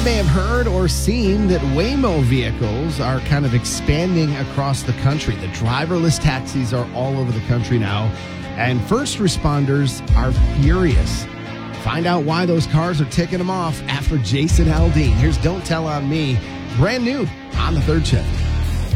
may have heard or seen that Waymo vehicles are kind of expanding across the country. The driverless taxis are all over the country now, and first responders are furious. Find out why those cars are ticking them off after Jason Aldean. Here's Don't Tell on Me, brand new on the Third Shift.